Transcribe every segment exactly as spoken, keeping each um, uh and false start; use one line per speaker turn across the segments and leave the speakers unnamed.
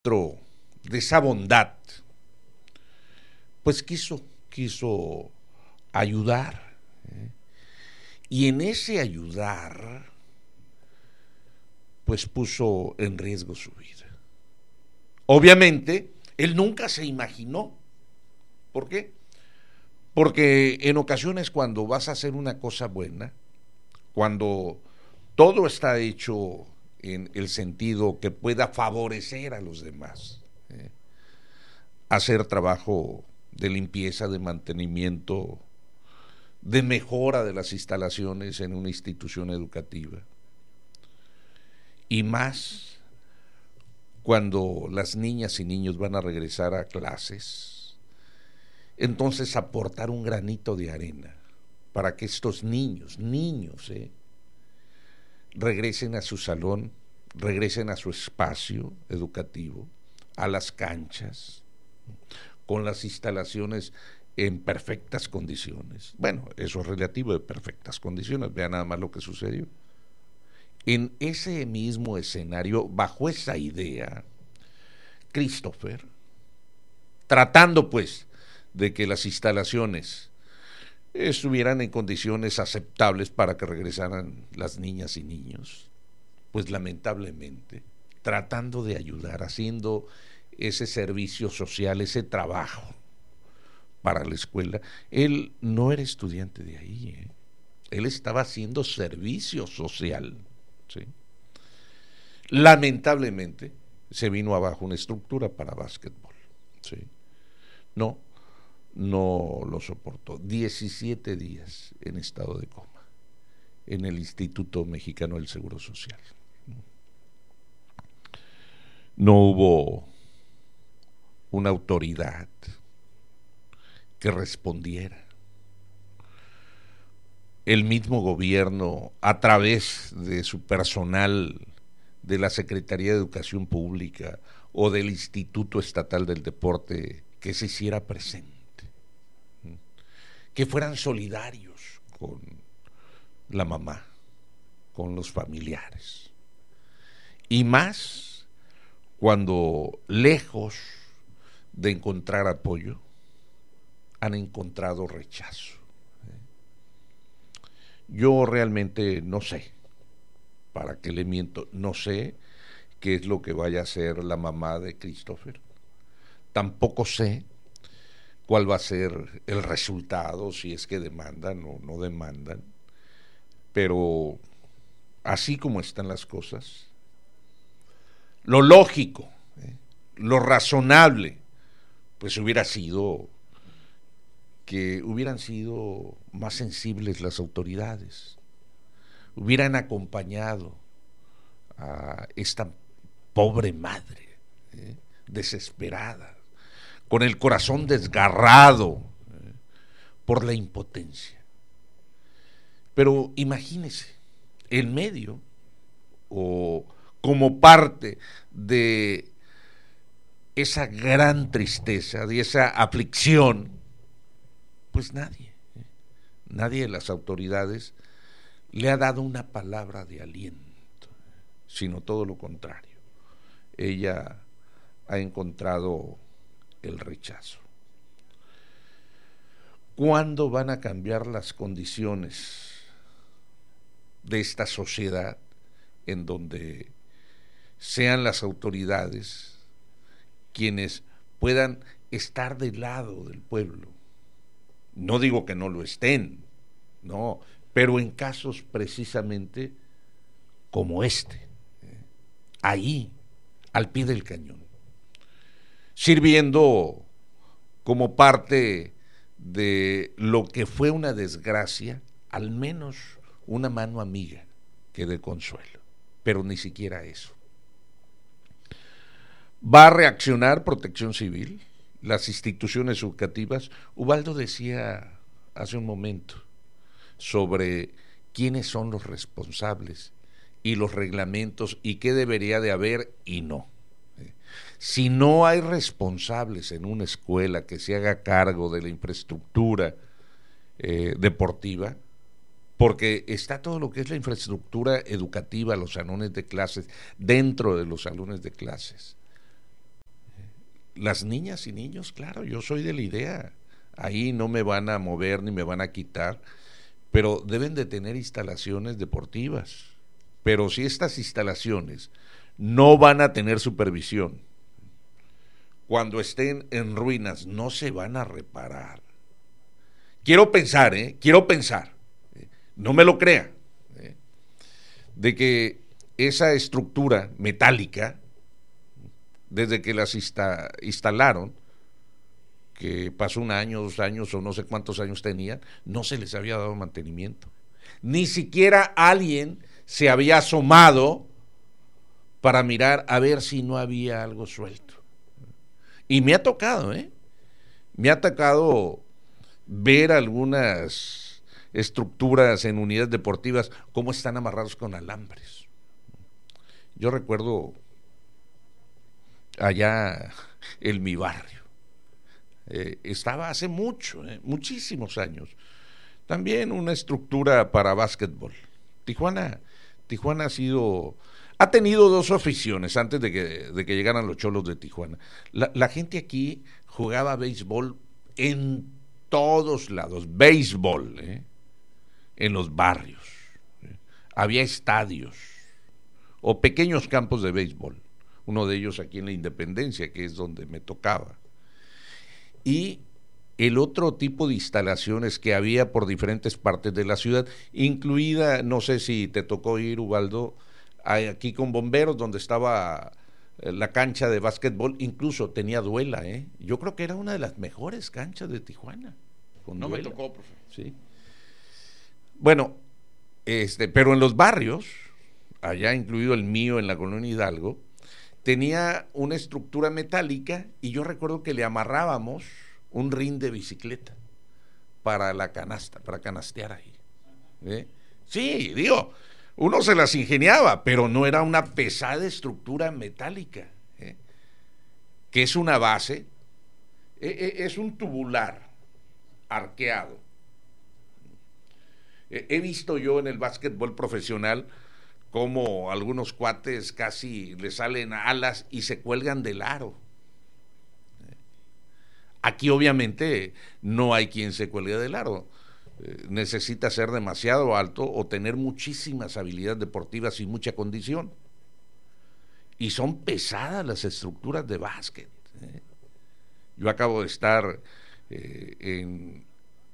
de esa bondad, pues quiso, quiso ayudar. ¿eh? Y en ese ayudar, pues puso en riesgo su vida. Obviamente, él nunca se imaginó. ¿Por qué? Porque en ocasiones cuando vas a hacer una cosa buena, cuando todo está hecho en el sentido que pueda favorecer a los demás, ¿eh? hacer trabajo de limpieza, de mantenimiento, de mejora de las instalaciones en una institución educativa, y más cuando las niñas y niños van a regresar a clases, entonces aportar un granito de arena para que estos niños, niños, eh, regresen a su salón, regresen a su espacio educativo, a las canchas, con las instalaciones en perfectas condiciones. Bueno, eso es relativo de perfectas condiciones, vean nada más lo que sucedió. En ese mismo escenario, bajo esa idea, Christopher, tratando pues de que las instalaciones estuvieran en condiciones aceptables para que regresaran las niñas y niños, pues lamentablemente, tratando de ayudar, haciendo ese servicio social, ese trabajo para la escuela, él no era estudiante de ahí, ¿eh? Él estaba haciendo servicio social, ¿sí? Lamentablemente, se vino abajo una estructura para básquetbol, ¿sí? No, no lo soportó. diecisiete días en estado de coma en el Instituto Mexicano del Seguro Social. No hubo una autoridad que respondiera. El mismo gobierno, a través de su personal de la Secretaría de Educación Pública o del Instituto Estatal del Deporte, que se hiciera presente, que fueran solidarios con la mamá, con los familiares. Y más cuando, lejos de encontrar apoyo, han encontrado rechazo. Yo realmente no sé, para qué le miento, no sé qué es lo que vaya a hacer la mamá de Christopher. Tampoco sé cuál va a ser el resultado, si es que demandan o no demandan. Pero así como están las cosas, lo lógico, ¿eh? lo razonable, pues hubiera sido que hubieran sido más sensibles las autoridades, hubieran acompañado a esta pobre madre, ¿eh? desesperada, con el corazón desgarrado, ¿eh? por la impotencia. Pero imagínese, en medio o como parte de esa gran tristeza, de esa aflicción, pues nadie, ¿eh? nadie de las autoridades le ha dado una palabra de aliento, sino todo lo contrario. Ella ha encontrado el rechazo. ¿Cuándo van a cambiar las condiciones de esta sociedad en donde sean las autoridades quienes puedan estar del lado del pueblo? No digo que no lo estén, no, pero en casos precisamente como este, ¿eh? ahí, al pie del cañón, sirviendo como parte de lo que fue una desgracia, al menos una mano amiga que dé consuelo, pero ni siquiera eso. ¿Va a reaccionar Protección Civil? Las instituciones educativas. Ubaldo decía hace un momento sobre quiénes son los responsables y los reglamentos y qué debería de haber y no. Si no hay responsables en una escuela que se haga cargo de la infraestructura eh, deportiva, porque está todo lo que es la infraestructura educativa, los salones de clases, dentro de los salones de clases, las niñas y niños, claro, yo soy de la idea, ahí no me van a mover ni me van a quitar, pero deben de tener instalaciones deportivas. Pero si estas instalaciones no van a tener supervisión, cuando estén en ruinas no se van a reparar. Quiero pensar, ¿eh? Quiero pensar, ¿eh? No me lo crea, ¿eh? De que esa estructura metálica, desde que las insta- instalaron, que pasó un año, dos años o no sé cuántos años tenían, no se les había dado mantenimiento. Ni siquiera alguien se había asomado para mirar a ver si no había algo suelto. Y me ha tocado, ¿eh? Me ha tocado ver algunas estructuras en unidades deportivas cómo están amarrados con alambres. Yo recuerdo allá en mi barrio, eh, estaba hace mucho, eh, muchísimos años, también una estructura para básquetbol. Tijuana, Tijuana ha sido, ha tenido dos aficiones antes de que, de que llegaran los Cholos de Tijuana. La, la gente aquí jugaba béisbol en todos lados, béisbol, ¿eh? En los barrios, ¿eh? Había estadios o pequeños campos de béisbol, uno de ellos aquí en la Independencia, que es donde me tocaba. Y el otro tipo de instalaciones que había por diferentes partes de la ciudad, incluida, no sé si te tocó ir, Ubaldo, aquí con Bomberos, donde estaba la cancha de básquetbol, incluso tenía duela, ¿eh? Yo creo que era una de las mejores canchas de Tijuana. Con
no
duela.
me tocó, profe.
Sí. Bueno, este, pero en los barrios, allá incluido el mío en la colonia Hidalgo, tenía una estructura metálica y yo recuerdo que le amarrábamos un rin de bicicleta para la canasta, para canastear ahí. ¿Eh? Sí, digo, uno se las ingeniaba, pero no era una pesada estructura metálica, ¿eh? Que es una base, eh, es un tubular arqueado. Eh, he visto yo en el básquetbol profesional como algunos cuates casi le salen alas y se cuelgan del aro. Aquí obviamente no hay quien se cuelgue del aro. Eh, necesita ser demasiado alto o tener muchísimas habilidades deportivas y mucha condición. Y son pesadas las estructuras de básquet, ¿eh? Yo acabo de estar eh, en...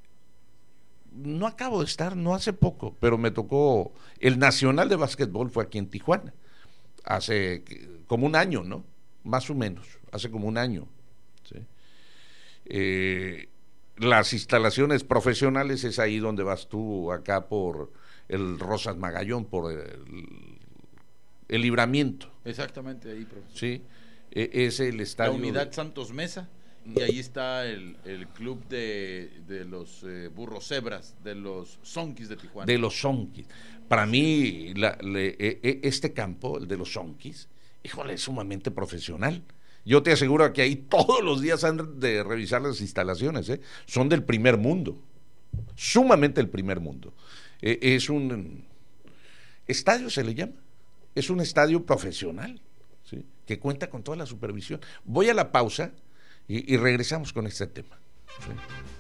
No acabo de estar, no hace poco, pero me tocó, el Nacional de Básquetbol fue aquí en Tijuana, hace como un año, ¿no? Más o menos, hace como un año, ¿sí? Eh, las instalaciones profesionales es ahí donde vas tú, acá por el Rosas Magallón, por el, el Libramiento.
Exactamente ahí, profesor.
Sí, eh, es el estadio.
La Unidad Santos Mesa, y ahí está el, el club de, de los eh, burros cebras, de los Zonkis de Tijuana.
De los Zonkis. Para mí, la, le, eh, este campo, el de los Zonkis, híjole, es sumamente profesional. Yo te aseguro que ahí todos los días han de revisar las instalaciones, ¿eh? Son del primer mundo, sumamente el primer mundo. Eh, es un estadio, se le llama, es un estadio profesional, ¿sí? Que cuenta con toda la supervisión. Voy a la pausa y, y regresamos con este tema, ¿sí?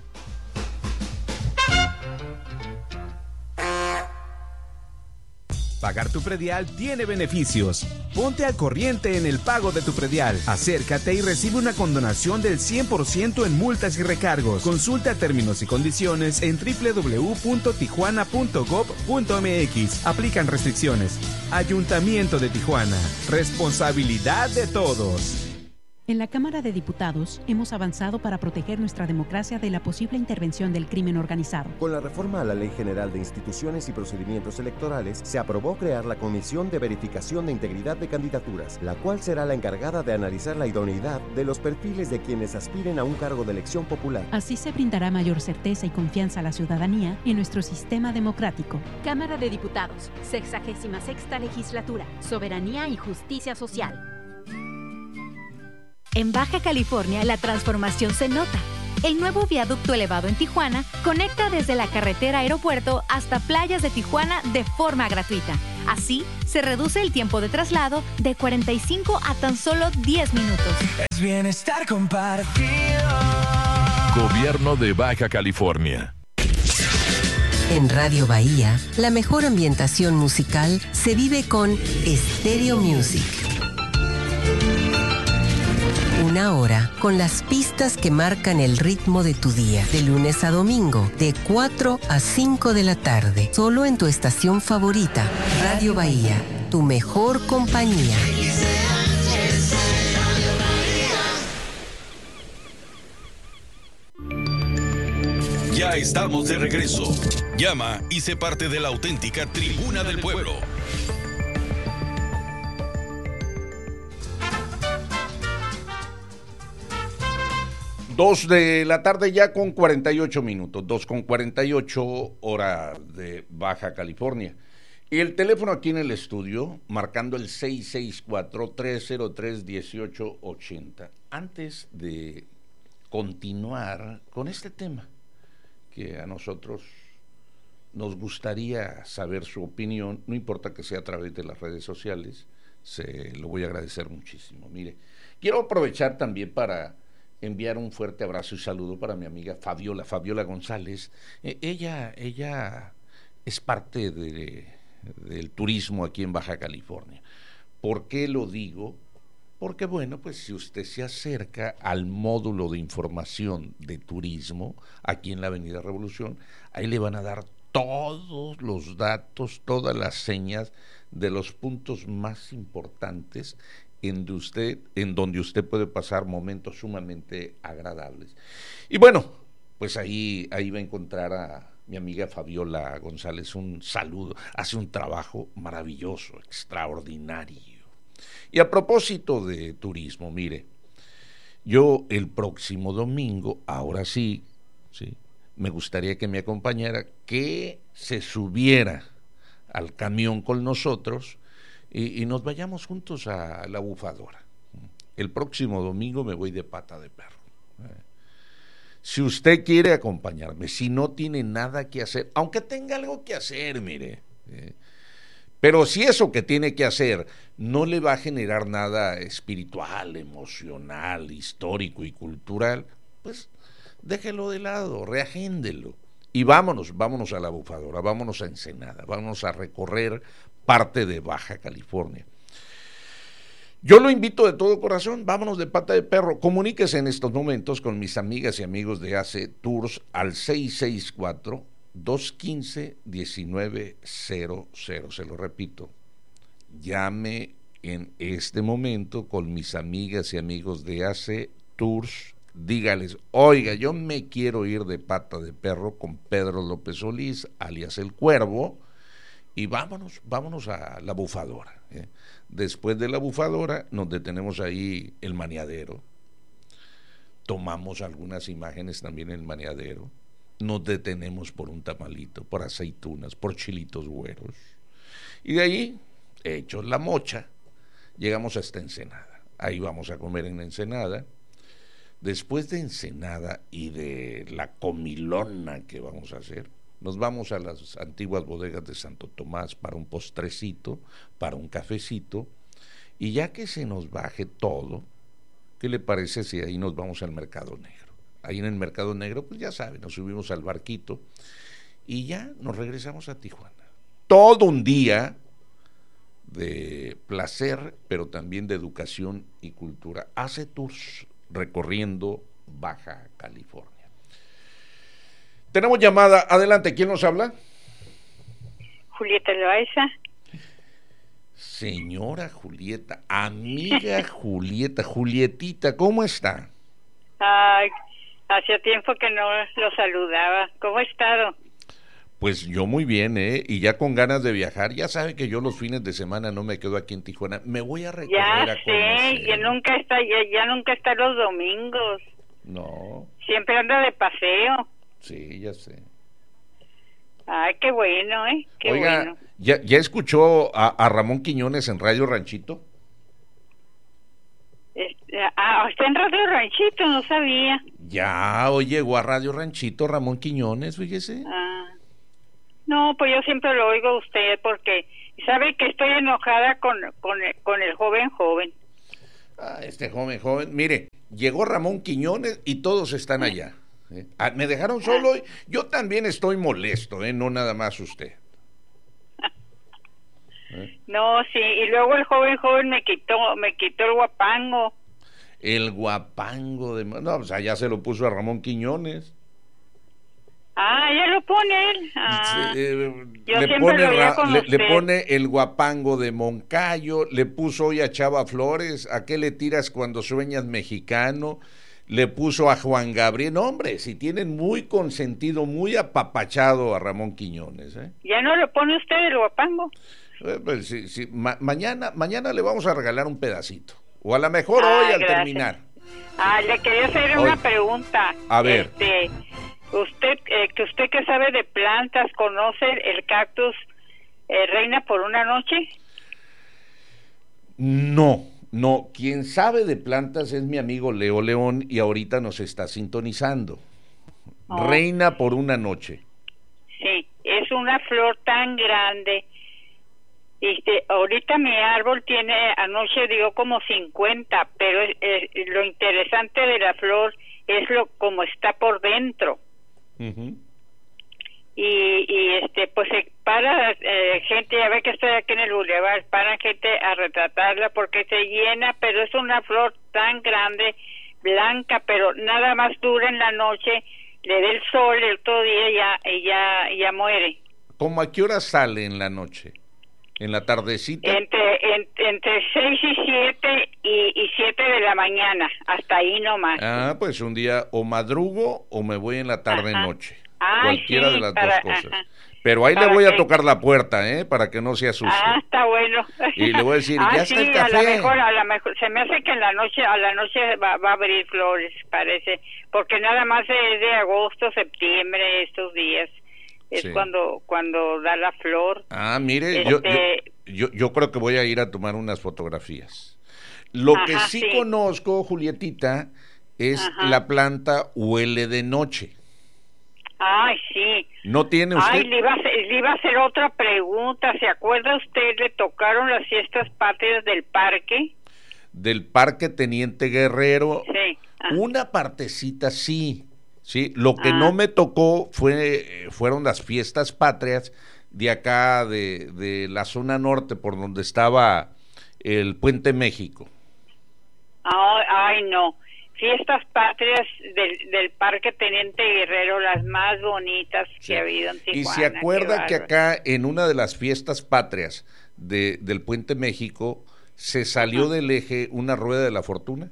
Pagar tu predial tiene beneficios. Ponte al corriente en el pago de tu predial. Acércate y recibe una condonación del cien por ciento en multas y recargos. Consulta términos y condiciones en doble u doble u doble u punto tijuana punto gob punto m x. Aplican restricciones. Ayuntamiento de Tijuana. Responsabilidad de todos.
En la Cámara de Diputados hemos avanzado para proteger nuestra democracia de la posible intervención del crimen organizado.
Con la reforma a la Ley General de Instituciones y Procedimientos Electorales, se aprobó crear la Comisión de Verificación de Integridad de Candidaturas, la cual será la encargada de analizar la idoneidad de los perfiles de quienes aspiren a un cargo de elección popular.
Así se brindará mayor certeza y confianza a la ciudadanía en nuestro sistema democrático.
Cámara de Diputados, sexagésima sexta Legislatura, Soberanía y Justicia Social. En Baja California, la transformación se nota. El nuevo viaducto elevado en Tijuana conecta desde la carretera aeropuerto hasta playas de Tijuana de forma gratuita. Así, se
se reduce el tiempo de traslado de cuarenta y cinco a tan solo diez minutos.
Es bienestar compartido.
Gobierno de Baja California.
En Radio Bahía, la mejor ambientación musical se vive con Stereo Music. Una hora con las pistas que marcan el ritmo de tu día, de lunes a domingo, de cuatro a cinco de la tarde, solo en tu estación favorita, Radio Bahía, tu mejor compañía.
Ya estamos de regreso. Llama y sé parte de la auténtica Tribuna del Pueblo.
Dos de la tarde ya con cuarenta y ocho minutos, dos con cuarenta y ocho hora de Baja California. Y el teléfono aquí en el estudio, marcando el seis seis cuatro, tres cero tres, uno ocho ocho cero. Antes de continuar con este tema, que a nosotros nos gustaría saber su opinión, no importa que sea a través de las redes sociales, se lo voy a agradecer muchísimo. Mire, quiero aprovechar también para enviar un fuerte abrazo y saludo para mi amiga Fabiola, Fabiola González. Eh, ella, ella es parte de, del turismo aquí en Baja California. ¿Por qué lo digo? Porque bueno, pues si usted se acerca al módulo de información de turismo aquí en la Avenida Revolución, ahí le van a dar todos los datos, todas las señas de los puntos más importantes en, de usted, en donde usted puede pasar momentos sumamente agradables. Y bueno, pues ahí, ahí va a encontrar a mi amiga Fabiola González. Un saludo, hace un trabajo maravilloso, extraordinario. Y a propósito de turismo, mire, yo el próximo domingo, ahora sí, sí, me gustaría que me acompañara, que se subiera al camión con nosotros y, y nos vayamos juntos a la Bufadora. El próximo domingo me voy de Pata de Perro. Si usted quiere acompañarme, si no tiene nada que hacer, aunque tenga algo que hacer, mire, eh, pero si eso que tiene que hacer no le va a generar nada espiritual, emocional, histórico y cultural, pues déjelo de lado, reagéndelo. Y vámonos, vámonos a la Bufadora, vámonos a Ensenada, vámonos a recorrer parte de Baja California. Yo lo invito de todo corazón, vámonos de Pata de Perro. Comuníquese en estos momentos con mis amigas y amigos de A C Tours al seis seis cuatro, dos uno cinco, uno nueve cero cero. Se lo repito, llame en este momento con mis amigas y amigos de A C Tours, dígales, oiga, yo me quiero ir de Pata de Perro con Pedro López Solís, alias El Cuervo, y vámonos, vámonos a la Bufadora. ¿eh? Después de la Bufadora nos detenemos ahí el Maniadero, tomamos algunas imágenes también en el Maniadero, nos detenemos por un tamalito, por aceitunas, por chilitos güeros, y de ahí, hechos la mocha, llegamos hasta Ensenada. Ahí vamos a comer en Ensenada. Después de Ensenada y de la comilona que vamos a hacer, nos vamos a las antiguas bodegas de Santo Tomás para un postrecito, para un cafecito, y ya que se nos baje todo, ¿qué le parece si ahí nos vamos al Mercado Negro? Ahí en el Mercado Negro, pues ya saben, nos subimos al barquito y ya nos regresamos a Tijuana. Todo un día de placer, pero también de educación y cultura. Hace tours recorriendo Baja California. Tenemos llamada, adelante, ¿quién nos habla?
Julieta Loaiza.
Señora Julieta, amiga Julieta, Julietita, ¿cómo está?
Ay, hacía tiempo que no lo saludaba. ¿Cómo ha estado?
Pues yo muy bien, ¿eh? Y ya con ganas de viajar. Ya sabe que yo los fines de semana no me quedo aquí en Tijuana. Me voy a recorrer
ya
a
sé, ya nunca está, ya, ya nunca está los domingos.
No.
Siempre anda de paseo.
Sí, ya sé.
Ay, qué bueno, ¿eh? Qué
Oiga,
bueno.
¿ya, ¿ya escuchó a, a Ramón Quiñones en Radio Ranchito?
Este, ah, está en Radio Ranchito, no sabía.
Ya, hoy llegó a Radio Ranchito Ramón Quiñones, fíjese.
Ah. No, pues yo siempre lo oigo a usted porque sabe que estoy enojada con, con, con el joven joven.
Ah, este joven joven, mire, llegó Ramón Quiñones y todos están allá. ¿eh? Ah, me dejaron solo, y yo también estoy molesto, ¿eh? No nada más usted. ¿Eh?
No, sí, y luego el joven joven me quitó, me quitó el guapango.
El guapango de... No, pues allá se lo puso a Ramón Quiñones.
Ah, ya lo pone él. Ah,
sí, eh,
yo
le,
siempre
pone
lo veía
ra,
con
le,
usted.
le pone el guapango de Moncayo, le puso hoy a Chava Flores, ¿a qué le tiras cuando sueñas mexicano? Le puso a Juan Gabriel. No, hombre, si tienen muy consentido, muy apapachado a Ramón Quiñones. ¿eh?
¿Ya no lo pone usted el guapango?
Eh, pues, sí, sí, ma mañana, mañana le vamos a regalar un pedacito. O a lo mejor
ah,
hoy al
gracias.
terminar.
Ah, le quería hacer
hoy.
una pregunta.
A ver.
Este, usted, eh, que usted que sabe de plantas, ¿conoce el cactus eh, reina por una noche?
No, no. Quien sabe de plantas es mi amigo Leo León y ahorita nos está sintonizando. Oh. Reina por una noche.
Sí, es una flor tan grande. Este, ahorita mi árbol tiene, anoche dio como cincuenta, pero es, es, lo interesante de la flor es lo como está por dentro. Uh-huh. y, y este pues se para eh, gente, ya ve que estoy aquí en el bulevar, para gente a retratarla porque se llena, pero es una flor tan grande, blanca, pero nada más dura en la noche, le da el sol el otro día ya, y ya, ya muere.
¿Cómo a qué hora sale en la noche? ¿En la tardecita?
Entre, en, entre seis y siete y, y siete de la mañana, hasta ahí nomás.
Ah, pues un día o madrugo o me voy en la tarde-noche.
Ay,
cualquiera
sí,
de las
para,
dos cosas.
Ajá.
Pero ahí
para
le voy a
que...
tocar la puerta, ¿eh? Para que no se asuste.
Ah, está bueno.
Y le voy a decir,
ah,
ya
sí,
está el café.
a lo mejor, a lo mejor, se me hace que en la noche, a la noche va, va a abrir flores, parece, porque nada más es de agosto, septiembre, estos días. Es sí. cuando cuando da la flor.
Ah, mire,
este...
yo, yo, yo, yo creo que voy a ir a tomar unas fotografías. Lo Ajá, que sí, sí conozco, Julietita, es Ajá. la planta huele de noche.
Ay, sí.
¿No tiene usted?
Ay, le iba, a hacer, le iba a hacer otra pregunta. ¿Se acuerda usted? Le tocaron las fiestas patrias del parque.
Del Parque Teniente Guerrero.
Sí.
Ajá. Una partecita sí. Sí, lo que ah. no me tocó fue fueron las fiestas patrias de acá, de, de la zona norte, por donde estaba el Puente México.
Ay, ay no, fiestas patrias del, del Parque Teniente Guerrero, las más bonitas sí. que ha habido en Tijuana.
Y se acuerda que acá, en una de las fiestas patrias de, del Puente México, se salió uh-huh. del eje una rueda de la fortuna.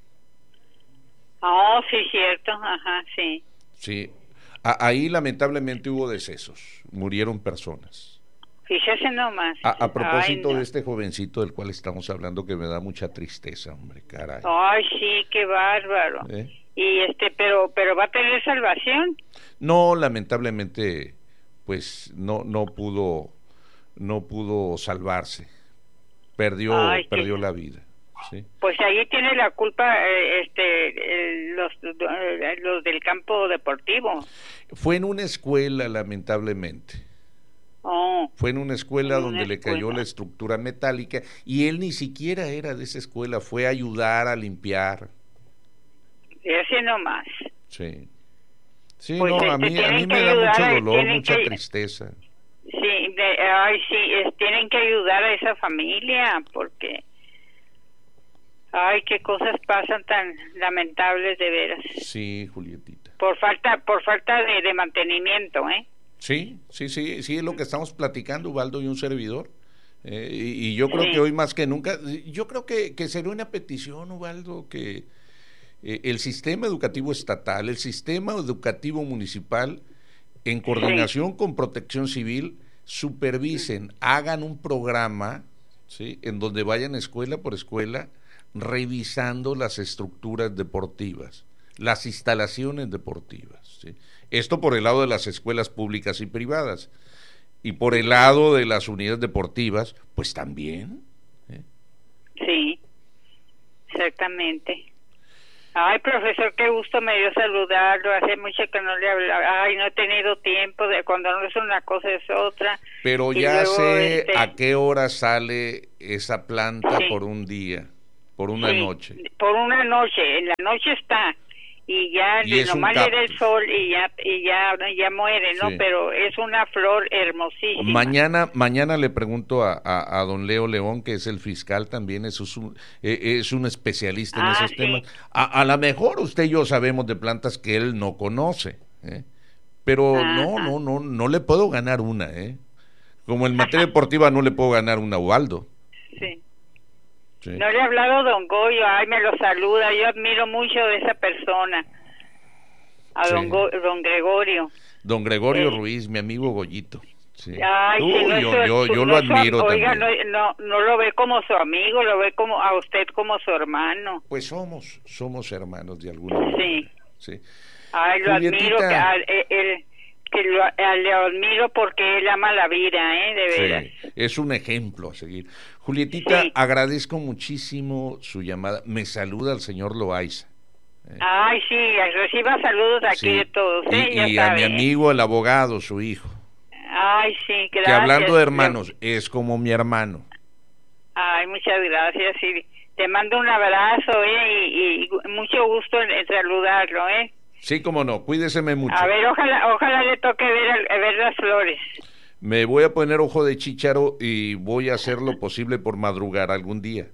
Oh, sí, cierto, ajá, sí.
Sí, a, ahí lamentablemente hubo decesos, murieron personas.
Fíjese nomás.
A, a propósito
Ay, no.
de este jovencito del cual estamos hablando, que me da mucha tristeza, hombre, caray.
Ay, sí, qué bárbaro. ¿Eh? Y este, pero, pero ¿va a tener salvación?
No, lamentablemente, pues, no, no pudo, no pudo salvarse. Perdió, Ay, perdió la vida. Sí.
Pues ahí tiene la culpa eh, este eh, los eh, los del campo deportivo.
Fue en una escuela, lamentablemente.
Oh,
Fue en una escuela
en
donde
una
le cayó
escuela.
la estructura metálica y él ni siquiera era de esa escuela, fue a ayudar a limpiar.
Ese nomás.
Sí. Sí,
pues
no,
este,
a mí, a mí me da
ayudar,
mucho dolor, mucha
que...
tristeza.
Sí, de, ay, sí, es, tienen que ayudar a esa familia porque ay, qué cosas pasan tan lamentables de veras.
Sí, Julietita.
Por falta, por falta de, de mantenimiento, ¿eh?
Sí, sí, sí, sí, es lo que estamos platicando, Ubaldo y un servidor. Eh, y, y yo creo
sí.
que hoy más que nunca, yo creo que, que sería una petición, Ubaldo, que eh, el sistema educativo estatal, el sistema educativo municipal, en coordinación sí. con Protección Civil, supervisen, sí. hagan un programa, ¿sí? En donde vayan escuela por escuela, revisando las estructuras deportivas, las instalaciones deportivas, ¿sí? Esto por el lado de las escuelas públicas y privadas, y por el lado de las unidades deportivas, pues también. ¿eh?
Sí, exactamente. Ay, profesor, qué gusto me dio saludarlo. Hace mucho que no le hablaba. Ay, no he tenido tiempo. De cuando no es una cosa es otra.
Pero
Y
ya
luego,
sé
este,
a qué hora sale esa planta
Sí.
por un día, por una
sí,
noche.
Por una noche. En la noche está. Y ya
Y es un
nomás le da el
cactus.
sol y ya y ya ya muere, ¿no?
Sí.
Pero es una flor hermosísima.
Mañana, mañana le pregunto a, a, a don Leo León, que es el fiscal también, es un, eh, es un especialista en
Ah,
esos
sí.
temas. A, a lo mejor usted y yo sabemos de plantas que él no conoce, ¿eh? Pero
Ah,
no,
ah.
no, no, no le puedo ganar una, ¿eh? Como en materia deportiva no le puedo ganar una a Ubaldo.
Sí.
Sí.
No le he hablado a don Goyo, ay, me lo saluda. Yo admiro mucho de esa persona. A
Sí.
don, Go- don Gregorio.
Don Gregorio
Eh.
Ruiz, mi amigo Goyito. Sí.
Ay,
Uy,
sí, no es
yo,
su-
yo,
su-
yo
no
lo
es su-
admiro
oiga,
también.
no, no, no lo ve como su amigo, lo ve como a usted como su hermano.
Pues somos, somos hermanos de alguna manera.
Sí.
Sí.
Ay, lo
Julietita.
admiro, que, a- eh, él- que lo, a- le admiro porque él ama la vida, ¿eh? De veras.
Sí, es un ejemplo a seguir. Julietita,
Sí.
agradezco muchísimo su llamada. Me saluda el señor Loaiza.
Ay, sí, reciba saludos aquí
Sí.
de todos, ¿eh?
Y,
Ya
y a
sabe,
mi
¿eh?
amigo, el abogado, su hijo.
Ay, sí, gracias.
Que hablando de hermanos, es como mi hermano.
Ay, muchas gracias, sí. Te mando un abrazo, ¿eh? Y, y mucho gusto en, en saludarlo, ¿eh?
Sí, como no, cuídeseme mucho.
A ver, ojalá, ojalá le toque ver, el- ver las flores.
Me voy a poner ojo de chícharo y voy a hacer lo posible por madrugar algún día.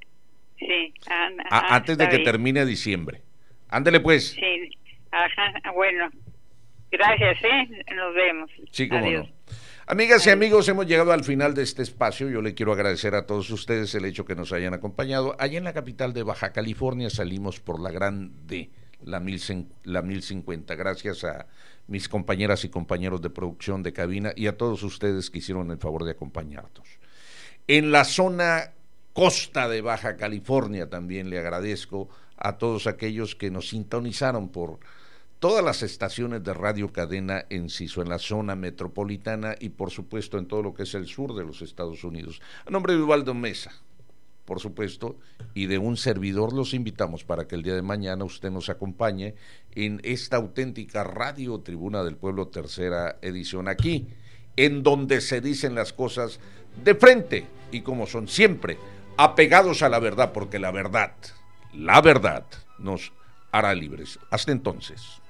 Sí. ah,
A-
ah,
antes de
está
que
bien.
termine diciembre. Ándele pues.
Sí, ajá, bueno. Gracias, ¿eh? Nos vemos.
Sí, cómo
Adiós.
no. Amigas y amigos, hemos llegado al final de este espacio. Yo le quiero agradecer a todos ustedes el hecho que nos hayan acompañado. Allá en la capital de Baja California salimos por la Gran D, la, mil, cin- la mil cincuenta. Gracias a mis compañeras y compañeros de producción de cabina y a todos ustedes que hicieron el favor de acompañarnos. En la zona costa de Baja California también le agradezco a todos aquellos que nos sintonizaron por todas las estaciones de Radio Cadena Enciso, en la zona metropolitana y por supuesto en todo lo que es el sur de los Estados Unidos. A nombre de Ubaldo Mesa, por supuesto, y de un servidor, los invitamos para que el día de mañana usted nos acompañe en esta auténtica Radio Tribuna del Pueblo, tercera edición, aquí, en donde se dicen las cosas de frente y como son siempre, apegados a la verdad, porque la verdad, la verdad nos hará libres. Hasta entonces.